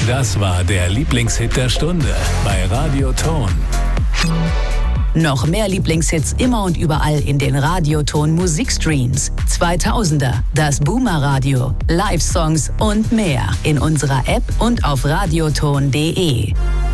Das war der Lieblingshit der Stunde bei Radio Ton. Noch mehr Lieblingshits immer und überall in den Radioton Musikstreams. 2000er, das Boomer Radio, Live-Songs und mehr in unserer App und auf radioton.de.